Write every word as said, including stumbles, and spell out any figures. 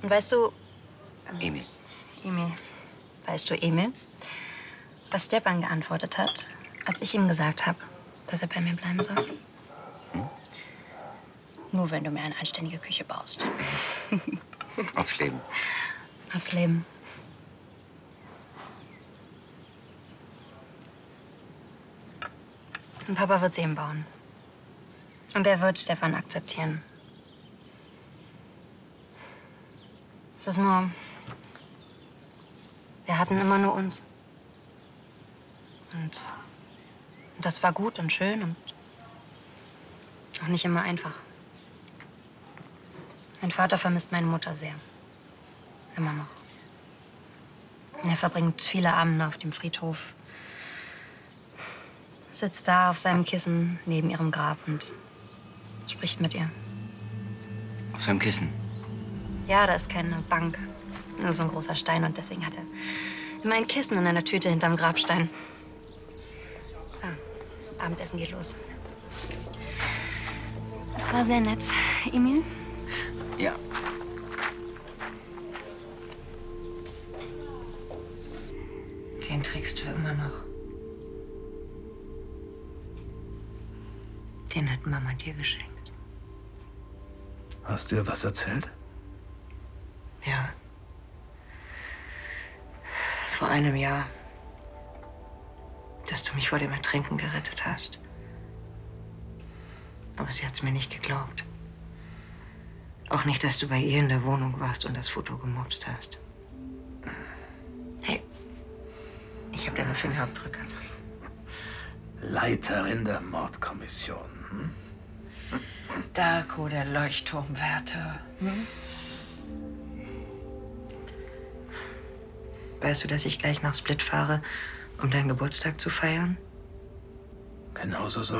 Und weißt du... Emil. Emil. Weißt du, Emil, was Stepan geantwortet hat, als ich ihm gesagt habe, dass er bei mir bleiben soll? Hm? Nur wenn du mir eine anständige Küche baust. Aufs Leben. Aufs Leben. Und Papa wird sie ihm bauen. Und er wird Stefan akzeptieren. Es ist nur... Wir hatten immer nur uns. Und das war gut und schön und auch nicht immer einfach. Mein Vater vermisst meine Mutter sehr. Immer noch. Er verbringt viele Abende auf dem Friedhof. Sitzt da auf seinem Kissen neben ihrem Grab und spricht mit ihr. Auf seinem Kissen? Ja, da ist keine Bank. Nur so ein großer Stein. Und deswegen hat er immer ein Kissen in einer Tüte hinterm Grabstein. Ah, Abendessen geht los. Es war sehr nett. Emil? Ja. Den trägst du immer noch. Den hat Mama dir geschenkt. Hast du ihr was erzählt? Ja. Vor einem Jahr, dass du mich vor dem Ertrinken gerettet hast. Aber sie hat's mir nicht geglaubt. Auch nicht, dass du bei ihr in der Wohnung warst und das Foto gemobst hast. Hey, ich habe deine Fingerabdrücke. Leiterin der Mordkommission. Hm? Darko, der Leuchtturmwärter. Hm? Weißt du, dass ich gleich nach Split fahre, um deinen Geburtstag zu feiern? Genauso soll